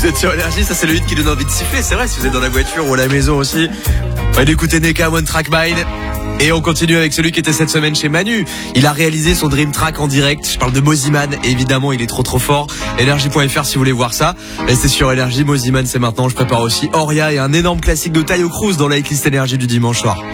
Vous êtes sur Énergie, ça c'est le hit qui donne envie de siffler, c'est vrai, si vous êtes dans la voiture ou à la maison aussi. On va écouter Neka One Track Mind. Et on continue avec celui qui était cette semaine chez Manu. Il a réalisé son Dream Track en direct. Je parle de Moziman, évidemment il est trop fort. Energie.fr si vous voulez voir ça. Restez sur Énergie, Moziman c'est maintenant. Je prépare aussi Oria et un énorme classique de Taio Cruz dans la hitlist Énergie du dimanche soir.